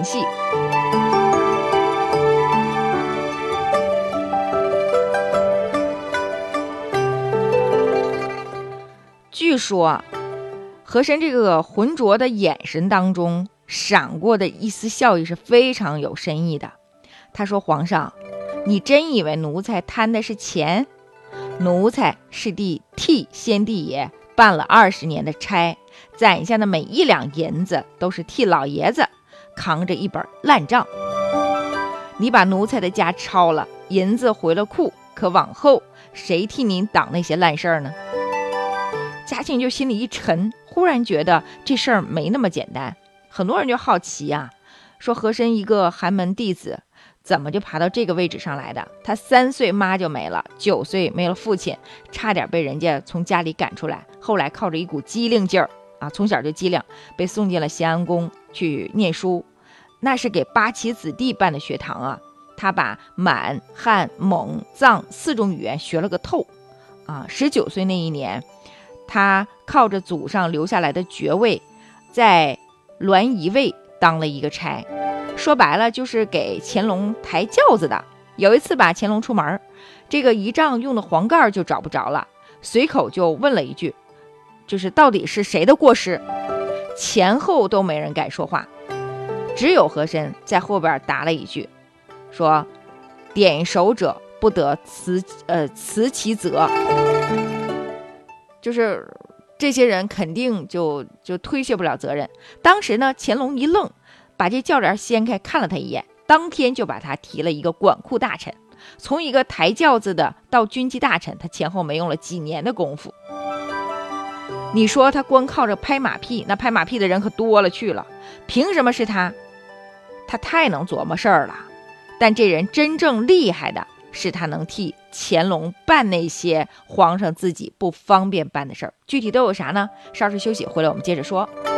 系。据说和珅这个浑浊的眼神当中闪过的一丝笑意是非常有深意的。他说，皇上，你真以为奴才贪的是钱？奴才是替先帝爷办了20年的差，攒下的每1两银子都是替老爷子扛着一本烂账。你把奴才的家抄了，银子回了库，可往后谁替您挡那些烂事儿呢？嘉庆就心里一沉，忽然觉得这事儿没那么简单。很多人就好奇啊，说和珅一个寒门弟子怎么就爬到这个位置上来的？他3岁妈就没了，9岁没了父亲，差点被人家从家里赶出来，后来靠着一股机灵劲儿啊，从小就机灵，被送进了咸安宫去念书。那是给8旗子弟办的学堂啊，他把满、汉、蒙、藏4种语言学了个透啊。19岁那一年，他靠着祖上留下来的爵位，在栾仪卫当了一个差，说白了就是给乾隆抬轿子的。有一次把乾隆出门，这个仪仗用的黄盖就找不着了，随口就问了一句，就是到底是谁的过失？前后都没人敢说话，只有和珅在后边答了一句，说点手者不得辞其责。就是这些人肯定就推卸不了责任。当时呢，乾隆一愣，把这轿帘掀开看了他一眼，当天就把他提了一个管库大臣。从一个抬轿子的到军机大臣，他前后没用了几年的功夫。你说他光靠着拍马屁，那拍马屁的人可多了去了，凭什么是他？他太能琢磨事儿了。但这人真正厉害的是他能替乾隆办那些皇上自己不方便办的事儿。具体都有啥呢？稍事休息，回来我们接着说。